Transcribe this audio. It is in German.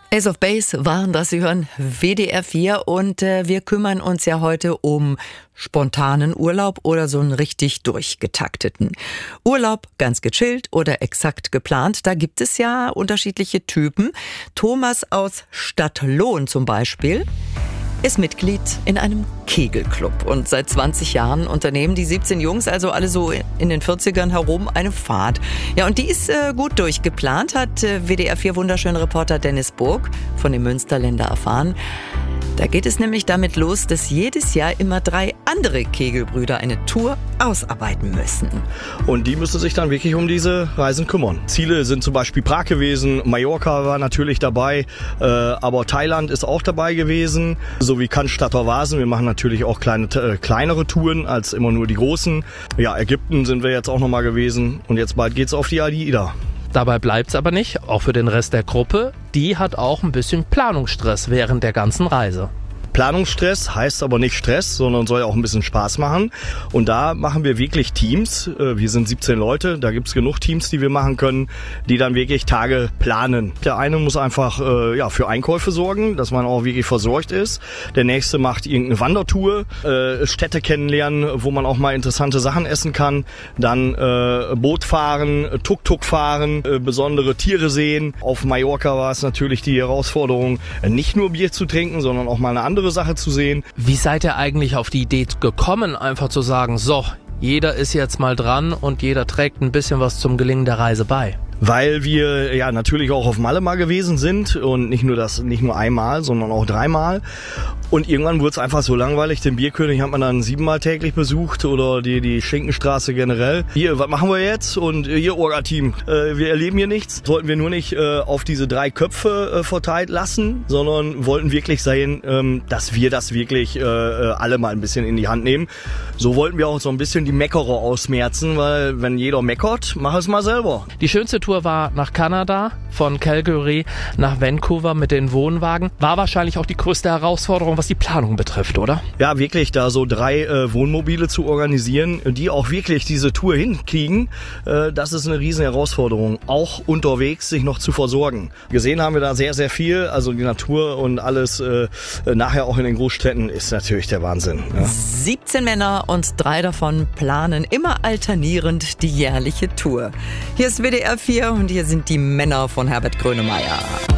Ace of Base waren das, Sie hören WDR 4 und wir kümmern uns ja heute um spontanen Urlaub oder so einen richtig durchgetakteten Urlaub, ganz gechillt oder exakt geplant. Da gibt es ja unterschiedliche Typen. Thomas aus Stadtlohn zum Beispiel ist Mitglied in einem Kegelclub und seit 20 Jahren unternehmen die 17 Jungs, also alle so in den 40ern herum, eine Fahrt. Ja, und die ist gut durchgeplant, hat WDR 4 wunderschöne Reporter Dennis Burg von dem Münsterländer erfahren. Da geht es nämlich damit los, dass jedes Jahr immer 3 andere Kegelbrüder eine Tour ausarbeiten müssen. Und die müssen sich dann wirklich um diese Reisen kümmern. Ziele sind zum Beispiel Prag gewesen, Mallorca war natürlich dabei, aber Thailand ist auch dabei gewesen, sowie Cannstatter Vasen. Wir machen natürlich auch kleinere Touren als immer nur die großen. Ja, Ägypten sind wir jetzt auch nochmal gewesen und jetzt bald geht's auf die AIDA. Dabei bleibt's aber nicht, auch für den Rest der Gruppe. Die hat auch ein bisschen Planungsstress während der ganzen Reise. Planungsstress heißt aber nicht Stress, sondern soll auch ein bisschen Spaß machen. Und da machen wir wirklich Teams. Wir sind 17 Leute, da gibt's genug Teams, die wir machen können, die dann wirklich Tage planen. Der eine muss einfach für Einkäufe sorgen, dass man auch wirklich versorgt ist. Der nächste macht irgendeine Wandertour, Städte kennenlernen, wo man auch mal interessante Sachen essen kann. Dann Boot fahren, Tuk-Tuk fahren, besondere Tiere sehen. Auf Mallorca war es natürlich die Herausforderung, nicht nur Bier zu trinken, sondern auch mal eine andere Sache zu sehen. Wie seid ihr eigentlich auf die Idee gekommen, einfach zu sagen, so, jeder ist jetzt mal dran und jeder trägt ein bisschen was zum Gelingen der Reise bei? Weil wir ja natürlich auch auf Malle mal gewesen sind und nicht nur einmal, sondern auch 3-mal. Und irgendwann wurde es einfach so langweilig. Den Bierkönig hat man dann 7-mal täglich besucht oder die Schinkenstraße generell. Hier, was machen wir jetzt? Und hier, Orga-Team, wir erleben hier nichts. Sollten wir nur nicht auf diese 3 Köpfe verteilt lassen, sondern wollten wirklich sein, dass wir das wirklich alle mal ein bisschen in die Hand nehmen. So wollten wir auch so ein bisschen die Meckerer ausmerzen, weil wenn jeder meckert, mach es mal selber. Die schönste Tour war nach Kanada, von Calgary nach Vancouver mit den Wohnwagen. War wahrscheinlich auch die größte Herausforderung, was die Planung betrifft, oder? Ja, wirklich, da so 3 Wohnmobile zu organisieren, die auch wirklich diese Tour hinkriegen, das ist eine riesen Herausforderung. Auch unterwegs sich noch zu versorgen. Gesehen haben wir da sehr, sehr viel. Also die Natur und alles nachher auch in den Großstädten ist natürlich der Wahnsinn. Ja. 17 Männer und 3 davon planen immer alternierend die jährliche Tour. Hier ist WDR 4 und hier sind die Männer von Herbert Grönemeyer.